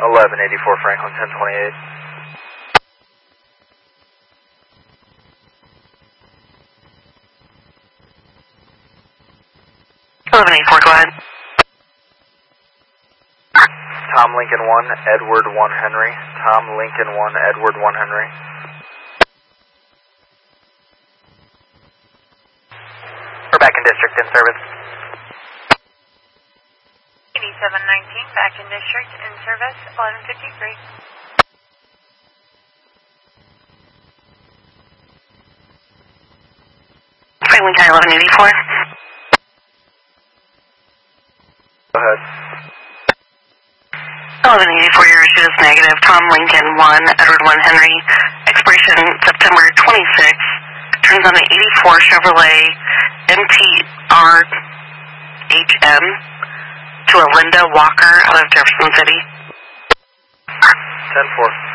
1184 Franklin 1028. Go ahead. Tom Lincoln 1, Edward 1 Henry. Tom Lincoln 1, Edward 1 Henry. We're back in district in service. 8719, back in district in service, 1153. Franklin County 1184. Go ahead. 1184, your issue is negative. Tom Lincoln 1, Edward 1 Henry. Expiration September 26th. Turns on the 84 Chevrolet MTR HM to a Linda Walker out of Jefferson City. 10-4.